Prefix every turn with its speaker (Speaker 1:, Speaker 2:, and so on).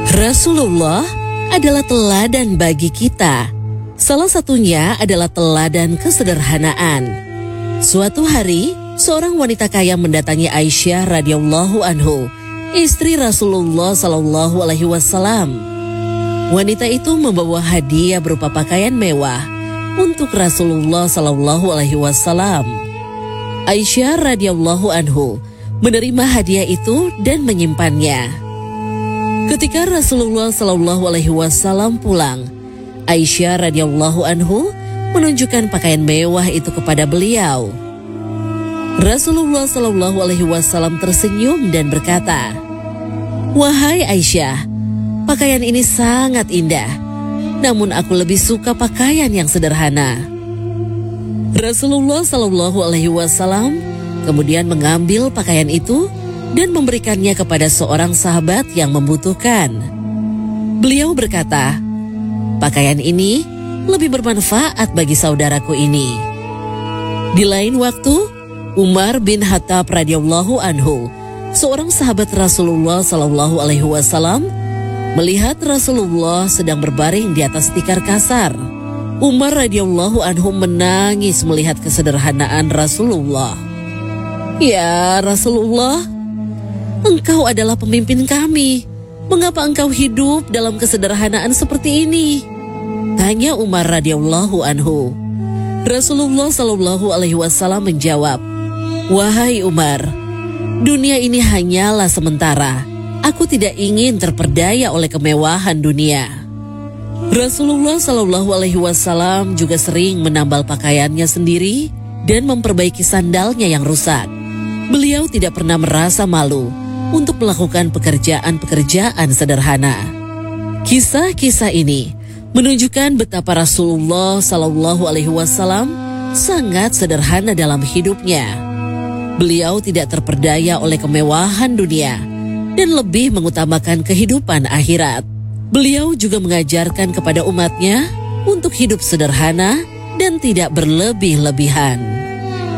Speaker 1: Rasulullah adalah teladan bagi kita. Salah satunya adalah teladan kesederhanaan. Suatu hari, seorang wanita kaya mendatangi Aisyah radhiyallahu anhu, istri Rasulullah sallallahu alaihi wasallam. Wanita itu membawa hadiah berupa pakaian mewah untuk Rasulullah sallallahu alaihi wasallam. Aisyah radhiyallahu anhu menerima hadiah itu dan menyimpannya. Ketika Rasulullah sallallahu alaihi wasallam pulang, Aisyah radhiyallahu anhu menunjukkan pakaian mewah itu kepada beliau. Rasulullah sallallahu alaihi wasallam tersenyum dan berkata, "Wahai Aisyah, pakaian ini sangat indah, namun aku lebih suka pakaian yang sederhana." Rasulullah sallallahu alaihi wasallam kemudian mengambil pakaian itu dan memberikannya kepada seorang sahabat yang membutuhkan. Beliau berkata, "Pakaian ini lebih bermanfaat bagi saudaraku ini." Di lain waktu, Umar bin Khattab radhiyallahu anhu, seorang sahabat Rasulullah sallallahu alaihi wasallam, melihat Rasulullah sedang berbaring di atas tikar kasar. Umar radhiyallahu anhu menangis melihat kesederhanaan Rasulullah. "Ya Rasulullah, engkau adalah pemimpin kami. Mengapa engkau hidup dalam kesederhanaan seperti ini?" tanya Umar radhiyallahu anhu. Rasulullah sallallahu alaihi wasallam menjawab, "Wahai Umar, dunia ini hanyalah sementara. Aku tidak ingin terperdaya oleh kemewahan dunia." Rasulullah sallallahu alaihi wasallam juga sering menambal pakaiannya sendiri dan memperbaiki sandalnya yang rusak. Beliau tidak pernah merasa malu untuk melakukan pekerjaan-pekerjaan sederhana. Kisah-kisah ini menunjukkan betapa Rasulullah sallallahu alaihi wasallam sangat sederhana dalam hidupnya. Beliau tidak terperdaya oleh kemewahan dunia dan lebih mengutamakan kehidupan akhirat. Beliau juga mengajarkan kepada umatnya untuk hidup sederhana dan tidak berlebih-lebihan.